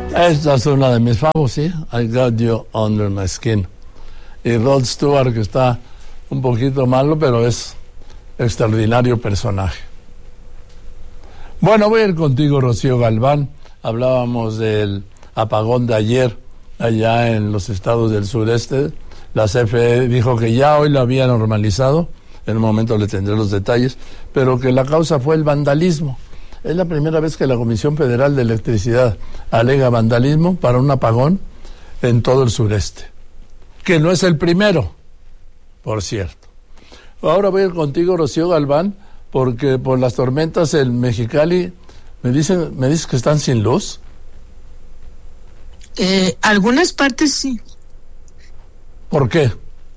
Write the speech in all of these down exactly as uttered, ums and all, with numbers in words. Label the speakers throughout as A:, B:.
A: Esta es una de mis favos, ¿sí? I Got You Under My Skin. Y Rod Stewart, que está un poquito malo, pero es extraordinario personaje. Bueno, voy a ir contigo, Rocío Galván. Hablábamos del apagón de ayer allá en los estados del sureste. La C F E dijo que ya hoy lo había normalizado. En un momento le tendré los detalles, pero que la causa fue el vandalismo. Es la primera vez que la Comisión Federal de Electricidad alega vandalismo para un apagón en todo el sureste. Que no es el primero, por cierto. Ahora voy a ir contigo, Rocío Galván, porque por las tormentas en Mexicali, me dicen, me dices que están sin luz.
B: Eh, algunas partes sí.
A: ¿Por qué?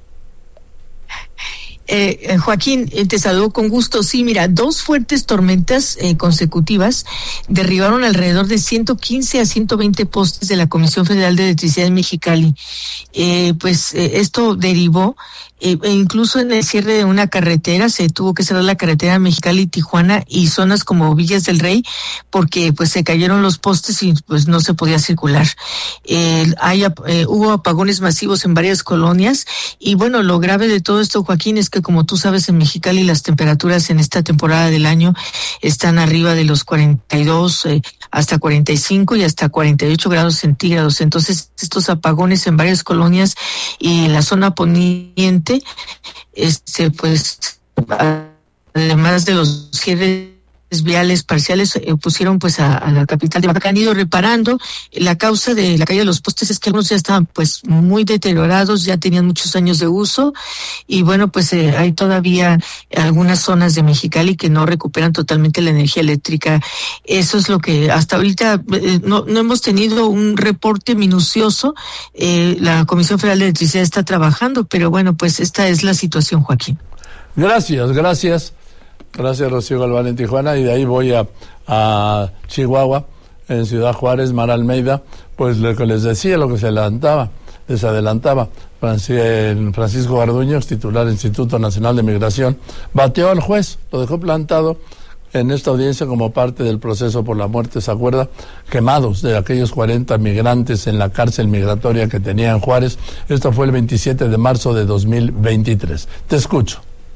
B: Eh, Joaquín, eh, te saludo con gusto. Sí, mira, dos fuertes tormentas eh, consecutivas derribaron alrededor de ciento quince a ciento veinte postes de la Comisión Federal de Electricidad en Mexicali. Eh, pues eh, esto derivó, eh, e incluso en el cierre de una carretera, se tuvo que cerrar la carretera Mexicali-Tijuana y zonas como Villas del Rey, porque pues se cayeron los postes y pues no se podía circular. Eh, hay, eh, hubo apagones masivos en varias colonias y bueno, lo grave de todo esto, Joaquín, es que como tú sabes, en Mexicali las temperaturas en esta temporada del año están arriba de los cuarenta y dos eh, hasta cuarenta y cinco y hasta cuarenta y ocho grados centígrados. Entonces, estos apagones en varias colonias y en la zona poniente, este, pues, además de los cierres viales parciales, eh, pusieron pues a, a la capital de Baja, que han ido reparando. La causa de la caída de los postes es que algunos ya estaban pues muy deteriorados, ya tenían muchos años de uso y bueno, pues eh, hay todavía algunas zonas de Mexicali que no recuperan totalmente la energía eléctrica. Eso es lo que hasta ahorita eh, no, no hemos tenido un reporte minucioso. Eh, la Comisión Federal de Electricidad está trabajando, pero bueno, pues esta es la situación, Joaquín.
A: Gracias, gracias. Gracias, Rocío Galván en Tijuana, y de ahí voy a, a Chihuahua, en Ciudad Juárez, Mar Almeida, pues lo que les decía, lo que se adelantaba, les adelantaba, Francisco Garduño, titular del Instituto Nacional de Migración, bateó al juez, lo dejó plantado en esta audiencia como parte del proceso por la muerte, ¿se acuerda? Quemados de aquellos cuarenta migrantes en la cárcel migratoria que tenía en Juárez. Esto fue el veintisiete de marzo de dos mil veintitrés. Te escucho.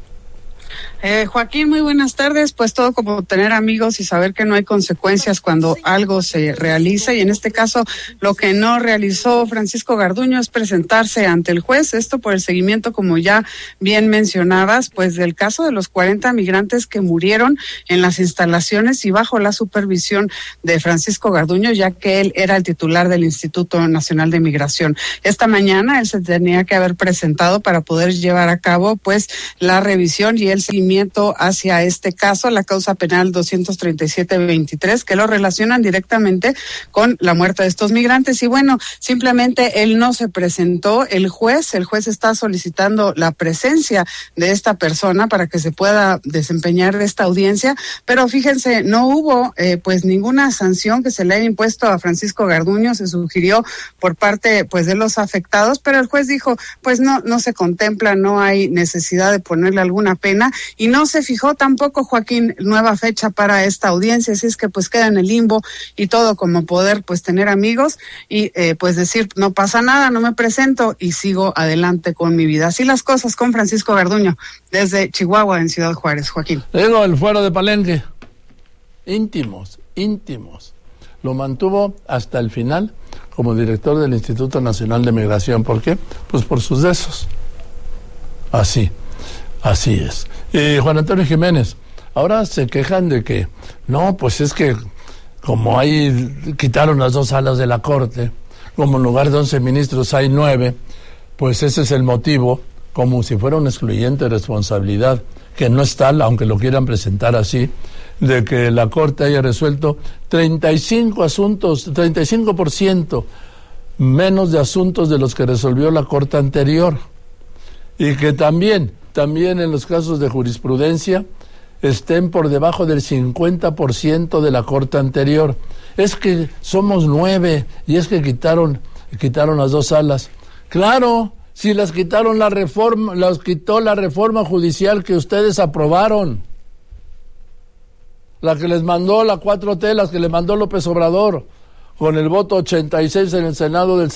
C: Eh, Joaquín, muy buenas tardes. Pues todo como tener amigos y saber que no hay consecuencias cuando algo se realiza, y en este caso lo que no realizó Francisco Garduño es presentarse ante el juez, esto por el seguimiento, como ya bien mencionabas, pues del caso de los cuarenta migrantes que murieron en las instalaciones y bajo la supervisión de Francisco Garduño, ya que él era el titular del Instituto Nacional de Migración. Esta mañana él se tenía que haber presentado para poder llevar a cabo pues la revisión y el seguimiento hacia este caso, la causa penal doscientos treinta y siete veintitrés, que lo relacionan directamente con la muerte de estos migrantes. Y bueno, simplemente él no se presentó. El juez, el juez está solicitando la presencia de esta persona para que se pueda desempeñar esta audiencia, pero fíjense, no hubo eh, pues ninguna sanción que se le haya impuesto a Francisco Garduño. Se sugirió por parte pues de los afectados, pero el juez dijo, pues no, no se contempla, no hay necesidad de ponerle alguna pena. Y no se fijó tampoco, Joaquín, nueva fecha para esta audiencia, así es que pues queda en el limbo y todo como poder pues tener amigos y eh, pues decir no pasa nada, no me presento y sigo adelante con mi vida. Así las cosas con Francisco Garduño desde Chihuahua en Ciudad Juárez, Joaquín.
A: Digo, el fuero de Palenque, íntimos, íntimos. Lo mantuvo hasta el final como director del Instituto Nacional de Migración. ¿Por qué? Pues por sus besos. Así, así es. Y Juan Antonio Jiménez, ahora se quejan de que, no, pues es que como ahí quitaron las dos salas de la Corte, como en lugar de once ministros hay nueve, pues ese es el motivo, como si fuera una excluyente responsabilidad, que no es tal, aunque lo quieran presentar así, de que la Corte haya resuelto treinta y cinco asuntos, treinta y cinco por ciento menos de asuntos de los que resolvió la Corte anterior, y que también... también en los casos de jurisprudencia estén por debajo del cincuenta por ciento de la Corte anterior. Es que somos nueve y es que quitaron quitaron las dos salas. Claro, si las quitaron la reforma, las quitó la reforma judicial que ustedes aprobaron. La que les mandó la cuatro T, las que les mandó López Obrador. con el voto ochenta y seis en el Senado del